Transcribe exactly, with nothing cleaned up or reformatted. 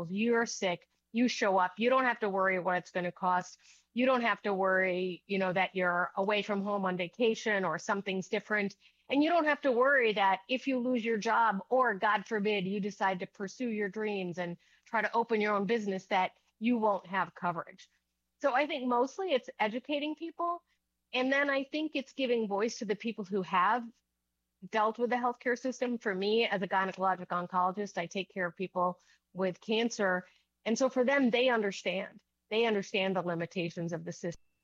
hospitals. You're sick, you show up, you don't have to worry what it's going to cost. You don't have to worry, you know, that you're away from home on vacation or something's different. And you don't have to worry that if you lose your job or God forbid you decide to pursue your dreams and try to open your own business, that you won't have coverage. So I think mostly it's educating people. And then I think it's giving voice to the people who have dealt with the healthcare system. For me, as a gynecologic oncologist, I take care of people with cancer. And so for them, they understand. They understand the limitations of the system.